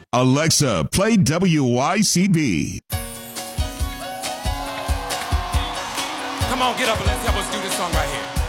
Alexa, play WYCB. Come on, get up and let's help us do this song right here.